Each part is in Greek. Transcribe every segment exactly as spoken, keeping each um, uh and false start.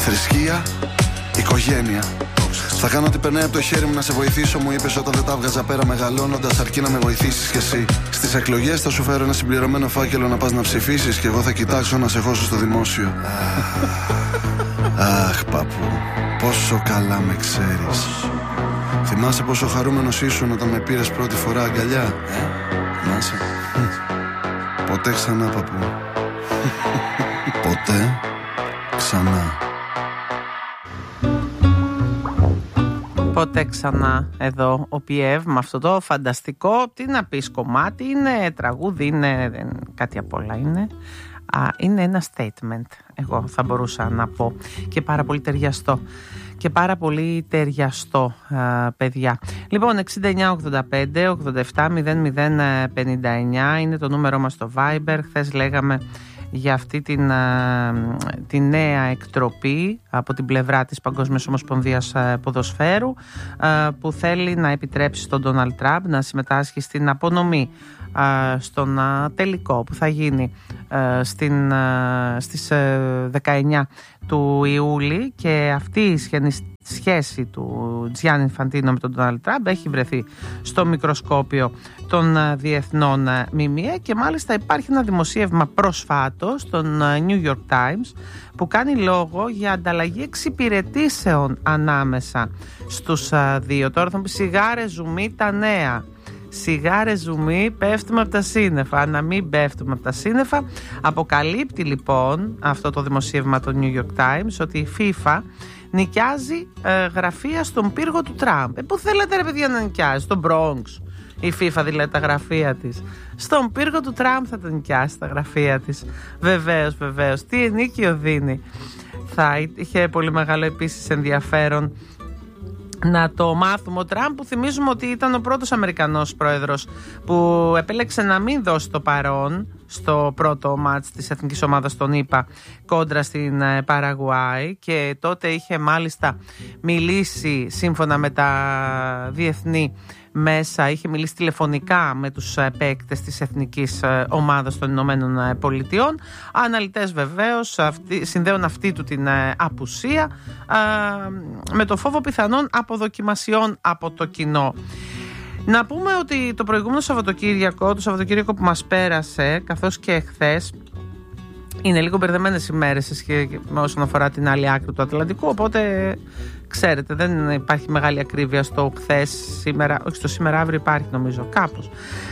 Θρησκεία, οικογένεια. Θα κάνω ό,τι περνάει από το χέρι μου να σε βοηθήσω, μου είπες όταν δεν τα βγάζα πέρα μεγαλώνοντας, αρκεί να με βοηθήσεις κι εσύ. Στις εκλογές θα σου φέρω ένα συμπληρωμένο φάκελο να πας να ψηφίσεις και εγώ θα κοιτάξω να σε χώσω στο δημόσιο. Αχ, παππού, πόσο καλά με ξέρεις. Θυμάσαι πόσο χαρούμενος ήσουν όταν με πήρες πρώτη φορά αγκαλιά, ε? Θυμάσαι? Ποτέ ξανά, παππού. Ποτέ ξανά. Ποτέ ξανά εδώ ο Πιέβ με αυτό το φανταστικό, τι να πεις, κομμάτι, είναι τραγούδι, είναι κάτι απ' όλα, είναι, α, είναι ένα statement, εγώ θα μπορούσα να πω, και πάρα πολύ ταιριαστό. Και πάρα πολύ ταιριαστό, α, παιδιά. Λοιπόν, εξήντα εννιά ογδόντα πέντε ογδόντα επτά μηδέν μηδέν πενήντα εννιά είναι το νούμερό μας στο Viber. Χθες λέγαμε για αυτή την, α, τη νέα εκτροπή από την πλευρά της Παγκόσμιας Ομοσπονδίας Ποδοσφαίρου, α, που θέλει να επιτρέψει στον Ντόναλντ Τραμπ να συμμετάσχει στην απονομή α, στον α, τελικό που θα γίνει α, στην, α, στις α, δεκαεννιά του Ιούλη, και αυτή η σχέση του Τζιάννη Ινφαντίνο με τον Ντόναλντ Τραμπ έχει βρεθεί στο μικροσκόπιο των διεθνών ΜΜΕ, και μάλιστα υπάρχει ένα δημοσίευμα προσφάτως στον New York Times που κάνει λόγο για ανταλλαγή εξυπηρετήσεων ανάμεσα στους δύο. Τώρα θα μου πει σιγάρε ζουμί τα νέα. Σιγάρε ζουμί, πέφτουμε από τα σύννεφα. Να μην πέφτουμε από τα σύννεφα. Αποκαλύπτει λοιπόν αυτό το δημοσίευμα του New York Times ότι η FIFA νοικιάζει ε, γραφεία στον πύργο του Τραμπ. Ε, πού θέλετε ρε παιδιά να νοικιάζει? Στον Bronx. Η FIFA δηλαδή τα γραφεία της. Στον πύργο του Τραμπ θα τα νοικιάσει τα γραφεία της. Βεβαίως, βεβαίως. Τι ενίκιο δίνει. Θα είχε πολύ μεγάλο επίσης ενδιαφέρον να το μάθουμε. Ο Τραμπ, που θυμίζουμε ότι ήταν ο πρώτος Αμερικανός πρόεδρος που επέλεξε να μην δώσει το παρόν στο πρώτο μάτς της εθνικής ομάδας των ΗΠΑ κόντρα στην Παραγουάη, και τότε είχε μάλιστα μιλήσει σύμφωνα με τα διεθνή μέσα, είχε μιλήσει τηλεφωνικά με τους παίκτες της εθνικής ομάδας των Ηνωμένων Πολιτειών. Αναλυτές βεβαίως αυτοί, συνδέουν αυτή του την απουσία α, με το φόβο πιθανών αποδοκιμασιών από το κοινό. Να πούμε ότι το προηγούμενο Σαββατοκύριακο, το Σαββατοκύριακο που μας πέρασε, καθώς και χθες, είναι λίγο μπερδεμένες ημέρες όσον αφορά την άλλη άκρη του Ατλαντικού, οπότε ξέρετε δεν υπάρχει μεγάλη ακρίβεια στο χθες, σήμερα, όχι στο σήμερα, αύριο υπάρχει νομίζω κάπως.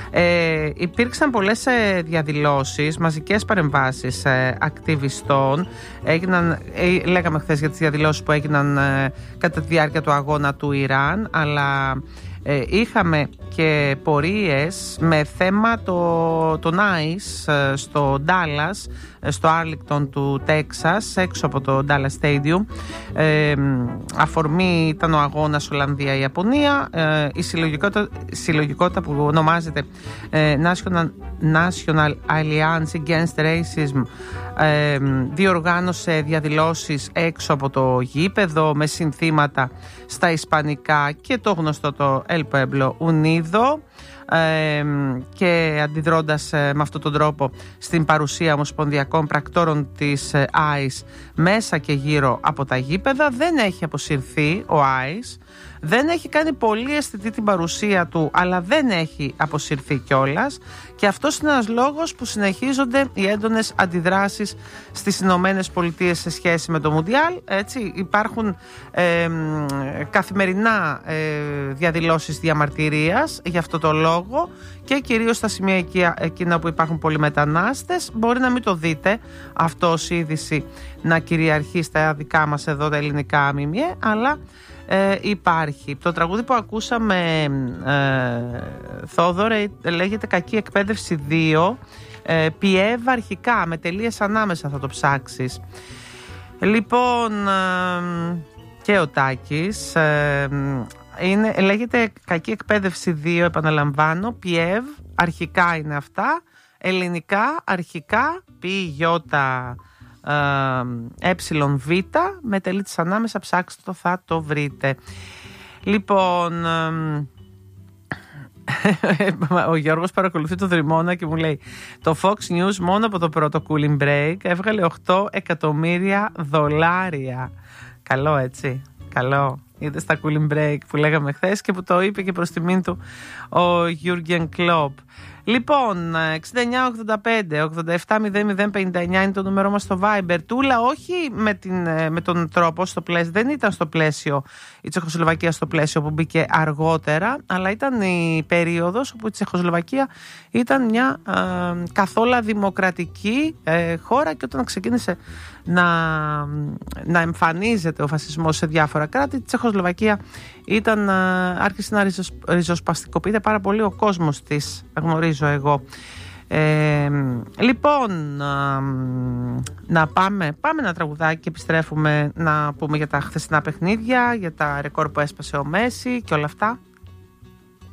Ε, υπήρξαν πολλές ε, διαδηλώσεις, μαζικές παρεμβάσεις ε, ακτιβιστών. Έγιναν, ε, λέγαμε χθες για τις διαδηλώσεις που έγιναν ε, κατά τη διάρκεια του αγώνα του Ιράν, αλλά Ε, είχαμε και πορείες με θέμα το, το Nice ε, στο Dallas, ε, στο Arlington του Τέξας, έξω από το Dallas Stadium. Ε, αφορμή ήταν ο αγώνας Ολλανδία-Ιαπωνία. Ε, η συλλογικότητα, συλλογικότητα που ονομάζεται ε, National, National Alliance Against Racism ε, διοργάνωσε διαδηλώσεις έξω από το γήπεδο με συνθήματα στα ισπανικά και το γνωστό το El Pueblo Unido, ε, και αντιδρώντας ε, με αυτόν τον τρόπο στην παρουσία ομοσπονδιακών πρακτόρων της ε, άις μέσα και γύρω από τα γήπεδα. Δεν έχει αποσυρθεί ο άις, δεν έχει κάνει πολύ αισθητή την παρουσία του, αλλά δεν έχει αποσυρθεί κιόλας, και αυτός είναι ένας λόγος που συνεχίζονται οι έντονες αντιδράσεις στις Ηνωμένες Πολιτείες σε σχέση με το Μουντιάλ. Έτσι, υπάρχουν ε, καθημερινά ε, διαδηλώσεις διαμαρτυρίας για αυτό το λόγο, και κυρίως στα σημεία εκεί, εκείνα που υπάρχουν πολλοί μετανάστες. Μπορεί να μην το δείτε αυτό ως είδηση να κυριαρχεί στα δικά μας εδώ τα ελληνικά ΜΜΕ, αλλά Ε, υπάρχει. Το τραγούδι που ακούσαμε, ε, Θόδωρε, λέγεται Κακή Εκπαίδευση δύο, ε, Πιέβ αρχικά, με τελείες ανάμεσα, θα το ψάξεις. Λοιπόν, ε, και ο Τάκης, ε, είναι, λέγεται Κακή Εκπαίδευση δύο, επαναλαμβάνω, Πιέβ, αρχικά είναι αυτά, ελληνικά, αρχικά, πι γιώτα Ε, β, με τελή της ανάμεσα, ψάξτε το, θα το βρείτε. Λοιπόν, Ο Γιώργος παρακολουθεί το Δρυμώνα και μου λέει: το Fox News μόνο από το πρώτο cooling break έβγαλε οκτώ εκατομμύρια δολάρια. Καλό, έτσι. Καλό. Είδε στα cooling break που λέγαμε χθες και που το είπε και προς τιμήν του ο Γιούργεν Κλόπ. Λοιπόν, εξήντα εννιά ογδόντα πέντε ογδόντα επτά μηδέν μηδέν πενήντα εννιά είναι το νούμερό μας στο Viber. Τούλα, όχι με, την, με τον τρόπο στο πλαίσιο, δεν ήταν στο πλαίσιο η Τσεχοσλοβακία στο πλαίσιο που μπήκε αργότερα, αλλά ήταν η περίοδος όπου η Τσεχοσλοβακία ήταν μια ε, καθόλου δημοκρατική ε, χώρα, και όταν ξεκίνησε να, να εμφανίζεται ο φασισμός σε διάφορα κράτη, η Τσεχοσλοβακία ήταν, άρχισε να ριζοσ, ριζοσπαστικοποιείται πάρα πολύ ο κόσμος της, γνωρίζω εγώ. Ε, λοιπόν, α, να πάμε, πάμε ένα τραγουδάκι και επιστρέφουμε να πούμε για τα χθεσινά παιχνίδια, για τα ρεκόρ που έσπασε ο Μέση και όλα αυτά.